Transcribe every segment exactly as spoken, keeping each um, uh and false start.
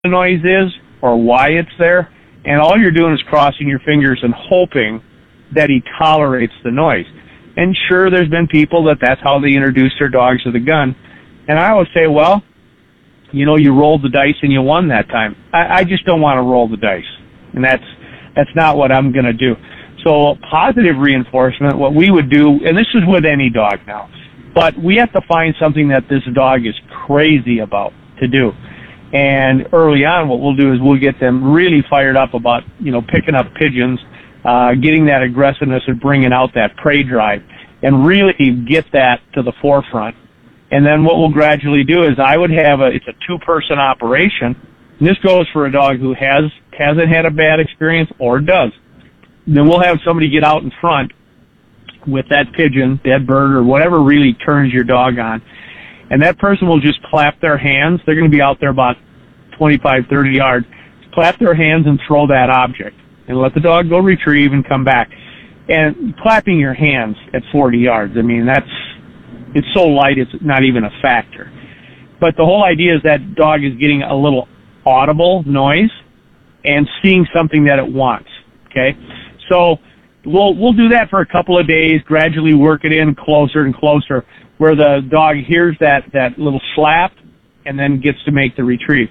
the noise is or why it's there, and all you're doing is crossing your fingers and hoping that he tolerates the noise. And sure, there's been people that that's how they introduce their dogs to the gun. And I always say, well, you know, you rolled the dice and you won that time. I, I just don't want to roll the dice. And that's, that's not what I'm going to do. So positive reinforcement, what we would do, and this is with any dog now, but we have to find something that this dog is crazy about to do. And early on, what we'll do is we'll get them really fired up about, you know, picking up pigeons, uh, getting that aggressiveness and bringing out that prey drive, and really get that to the forefront. And then what we'll gradually do is I would have a, it's a two-person operation, and this goes for a dog who has, hasn't had a bad experience or does. Then we'll have somebody get out in front with that pigeon, dead bird, or whatever really turns your dog on. And that person will just clap their hands. They're going to be out there about twenty-five, thirty yards. Clap their hands and throw that object. And let the dog go retrieve and come back. And clapping your hands at forty yards, I mean, that's, it's so light it's not even a factor. But the whole idea is that dog is getting a little audible noise and seeing something that it wants, okay? So we'll we'll do that for a couple of days, gradually work it in closer and closer, where the dog hears that, that little slap and then gets to make the retrieve.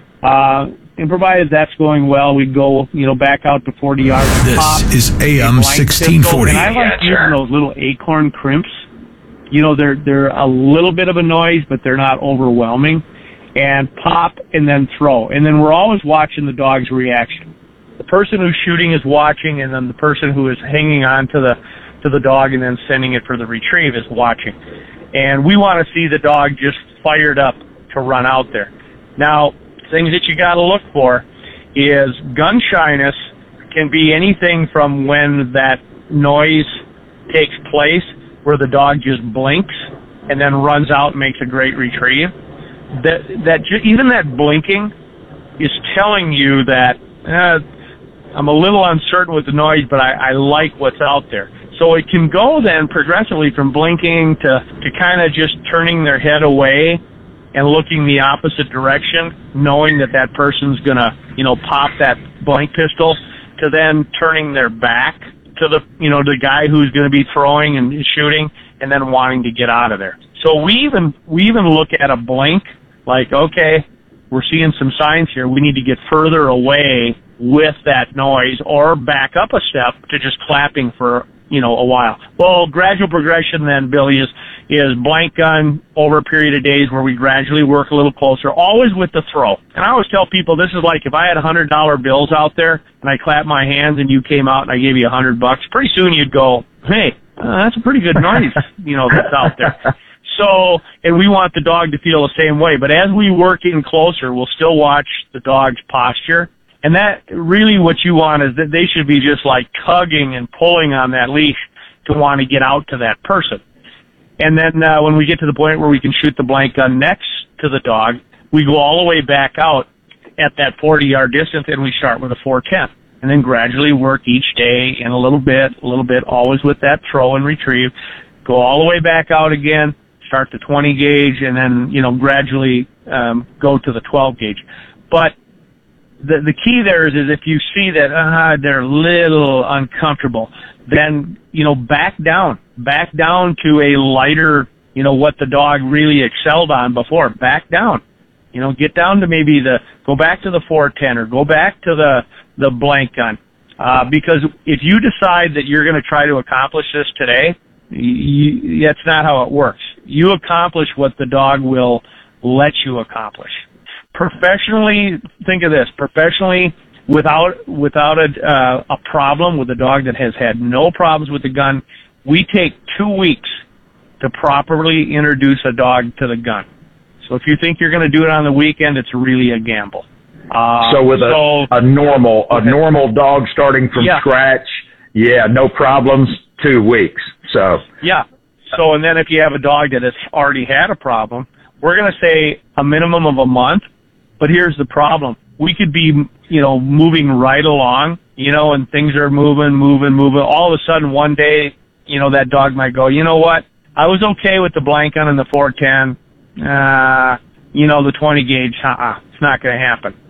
Uh, and provided that's going well, we go, you know, back out to forty yards. This pop, is A M sixteen forty. And I like yeah, using sure. those little acorn crimps. You know, they're they're a little bit of a noise, but they're not overwhelming. And pop and then throw. And then we're always watching the dog's reaction. The person who's shooting is watching, and then the person who is hanging on to the to the dog and then sending it for the retrieve is watching. And we want to see the dog just fired up to run out there. Now, things that you got to look for is gun shyness can be anything from when that noise takes place where the dog just blinks and then runs out and makes a great retrieve. That that even that blinking is telling you that uh, I'm a little uncertain with the noise, but I, I like what's out there. So it can go then progressively from blinking to, to kind of just turning their head away and looking the opposite direction, knowing that that person's going to, you know, pop that blank pistol, to then turning their back to the, you know, the guy who's going to be throwing and shooting, and then wanting to get out of there. So we even, we even look at a blink like, okay, we're seeing some signs here. We need to get further away with that noise or back up a step to just clapping for, you know, a while. Well, gradual progression then, Billy, is, is blank gun over a period of days where we gradually work a little closer, always with the throw. And I always tell people this is like if I had one hundred dollar bills out there and I clapped my hands and you came out and I gave you one hundred bucks, pretty soon you'd go, hey, uh, that's a pretty good noise, you know, that's out there. So, and we want the dog to feel the same way. But as we work in closer, we'll still watch the dog's posture. And that really what you want is that they should be just like tugging and pulling on that leash to want to get out to that person. And then uh, when we get to the point where we can shoot the blank gun next to the dog, we go all the way back out at that forty yard distance and we start with a four ten. And then gradually work each day in a little bit, a little bit, always with that throw and retrieve. Go all the way back out again, start the twenty gauge, and then, you know, gradually um, go to the twelve gauge. But the the key there is, is if you see that uh, they're a little uncomfortable, then, you know, back down. Back down to a lighter, you know, what the dog really excelled on before. Back down. You know, get down to maybe the, go back to the four ten or go back to the, the blank gun. Uh, because if you decide that you're going to try to accomplish this today, you, that's not how it works. You accomplish what the dog will let you accomplish. Professionally, think of this. Professionally, without without a uh, a problem with a dog that has had no problems with the gun, we take two weeks to properly introduce a dog to the gun. So if you think you're going to do it on the weekend, it's really a gamble. Uh, so with so, a, a normal a normal dog starting from yeah. scratch, yeah, no problems, two weeks. So yeah. So and then if you have a dog that has already had a problem, we're going to say a minimum of a month. But here's the problem. We could be, you know, moving right along, you know, and things are moving, moving, moving. All of a sudden one day, you know, that dog might go, you know what? I was okay with the blank gun and the four ten. Uh, you know, the twenty gauge, uh-uh, it's not going to happen.